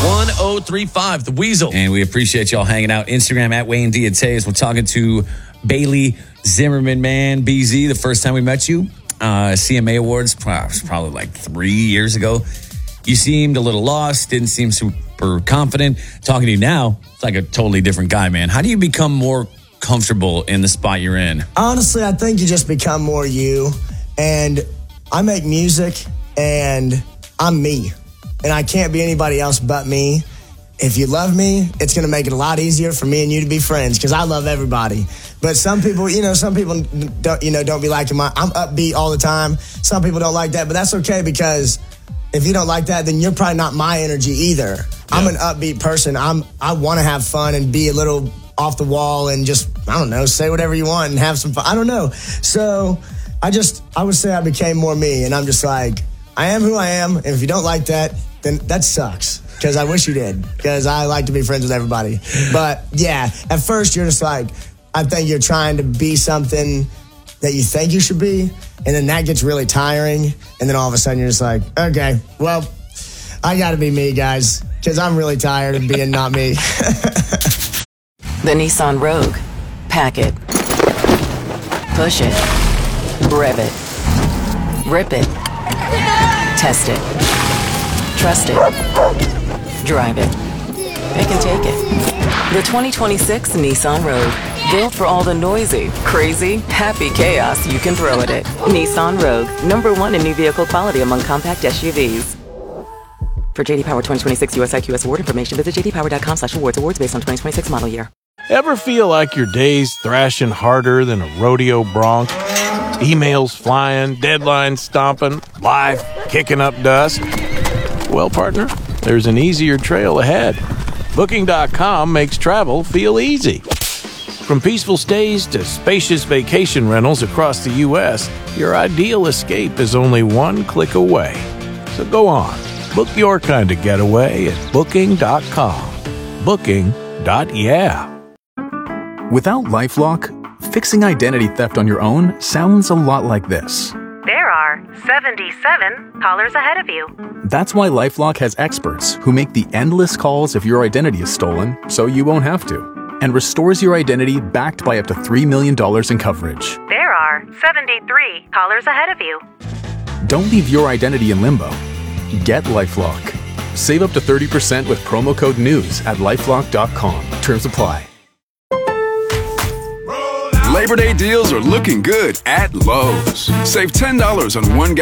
1035, The Weasel. And we appreciate y'all hanging out. Instagram at Wayne Diateis. We're talking to Bailey Zimmerman, man. BZ, the first time we met you, CMA Awards, probably like 3 years ago. You seemed a little lost, didn't seem super confident. Talking to you now, it's like a totally different guy, man. How do you become more comfortable in the spot you're in? Honestly, I think you just become more you. And I make music, and I'm me. And I can't be anybody else but me. If you love me, it's going to make it a lot easier for me and you to be friends, because I love everybody. But some people, don't be liking I'm upbeat all the time. Some people don't like that, but that's okay, because if you don't like that, then you're probably not my energy either. Yeah. I'm an upbeat person. I want to have fun and be a little off the wall and just, I don't know, say whatever you want and have some fun. I don't know. So I would say I became more me, and I'm just like, I am who I am. And if you don't like that, then that sucks, because I wish you did, because I like to be friends with everybody. But yeah, at first you're just like, I think you're trying to be something that you think you should be, and then that gets really tiring, and then all of a sudden you're just like, okay, well, I gotta be me, guys, because I'm really tired of being not me. The Nissan Rogue. Pack it. Push it. Rev it. Rip it. Test it. Trust it. Drive it. Pick and take it. The 2026 Nissan Rogue. Built for all the noisy, crazy, happy chaos you can throw at it. Nissan Rogue. #1 in new vehicle quality among compact SUVs. For J.D. Power 2026 US IQS award information, visit jdpower.com/awards. Awards based on 2026 model year. Ever feel like your day's thrashing harder than a rodeo bronc? Emails flying, deadlines stomping, life kicking up dust? Well, partner, there's an easier trail ahead. Booking.com makes travel feel easy. From peaceful stays to spacious vacation rentals across the U.S., your ideal escape is only one click away. So go on, book your kind of getaway at Booking.com. Booking.yeah. Without LifeLock, fixing identity theft on your own sounds a lot like this. There are 77 callers ahead of you. That's why LifeLock has experts who make the endless calls if your identity is stolen, so you won't have to, and restores your identity backed by up to $3 million in coverage. There are 73 callers ahead of you. Don't leave your identity in limbo. Get LifeLock. Save up to 30% with promo code NEWS at LifeLock.com. Terms apply. Labor Day deals are looking good at Lowe's. Save $10 on one